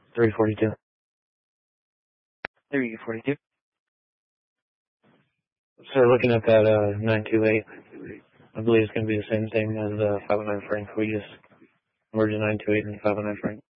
342. 342. So looking at that 928, I believe it's going to be the same thing as the 509 Frank. We just merged the 928 and the 509 Frank.